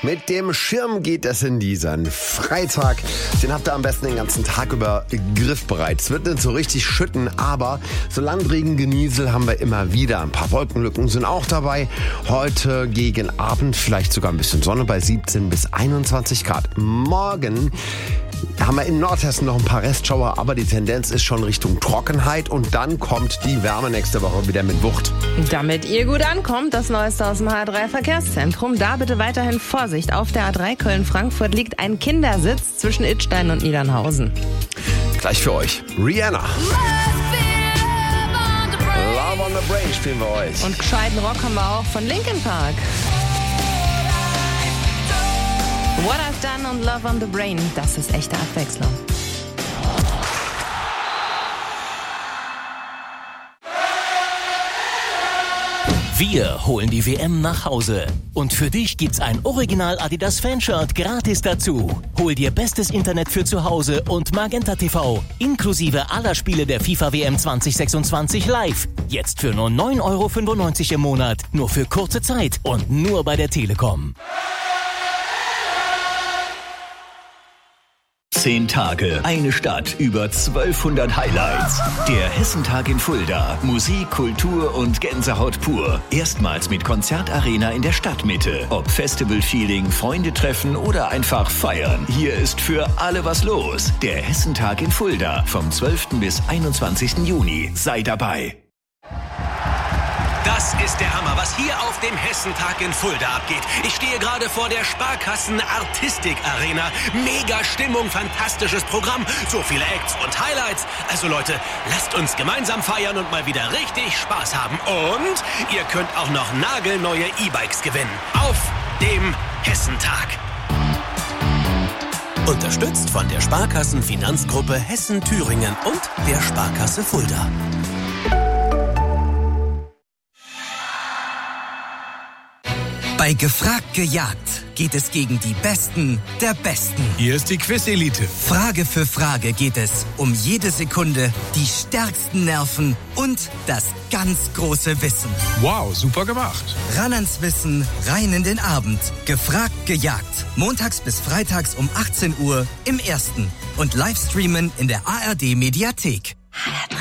Mit dem Schirm geht es in diesen Freitag. Den habt ihr am besten den ganzen Tag über griffbereit. Es wird nicht so richtig schütten, aber so Landregengeniesel haben wir immer wieder. Ein paar Wolkenlücken sind auch dabei. Heute gegen Abend vielleicht sogar ein bisschen Sonne bei 17 bis 21 Grad. Morgen haben wir in Nordhessen noch ein paar Restschauer, aber die Tendenz ist schon Richtung Trockenheit und dann kommt die Wärme nächste Woche wieder mit Wucht. Damit ihr gut ankommt, das Neueste aus dem H3 Verkehrszentrum. Da bitte weiterhin Vorsicht. Auf der A3 Köln-Frankfurt liegt ein Kindersitz zwischen Idstein und Niedernhausen. Gleich für euch Rihanna. Love on the Brain spielen wir euch. Und gescheiten Rock haben wir auch von Linkin Park. What I've Done und Love on the Brain, das ist echte Abwechslung. Wir holen die WM nach Hause. Und für dich gibt's ein Original Adidas Fanshirt gratis dazu. Hol dir bestes Internet für zu Hause und Magenta TV, inklusive aller Spiele der FIFA WM 2026 live. Jetzt für nur 9,95 € im Monat, nur für kurze Zeit und nur bei der Telekom. 10 Tage, eine Stadt, über 1200 Highlights. Der Hessentag in Fulda. Musik, Kultur und Gänsehaut pur. Erstmals mit Konzertarena in der Stadtmitte. Ob Festival-Feeling, Freunde treffen oder einfach feiern. Hier ist für alle was los. Der Hessentag in Fulda. Vom 12. bis 21. Juni. Sei dabei. Das ist der Hammer, was hier auf dem Hessentag in Fulda abgeht. Ich stehe gerade vor der Sparkassen Artistik Arena. Mega Stimmung, fantastisches Programm, so viele Acts und Highlights. Also Leute, lasst uns gemeinsam feiern und mal wieder richtig Spaß haben. Und ihr könnt auch noch nagelneue E-Bikes gewinnen. Auf dem Hessentag. Unterstützt von der Sparkassen Finanzgruppe Hessen-Thüringen und der Sparkasse Fulda. Bei Gefragt gejagt geht es gegen die Besten der Besten. Hier ist die Quiz-Elite. Frage für Frage geht es um jede Sekunde, die stärksten Nerven und das ganz große Wissen. Wow, super gemacht. Ran ans Wissen, rein in den Abend. Gefragt gejagt. Montags bis freitags um 18 Uhr im Ersten. Und Livestreamen in der ARD-Mediathek.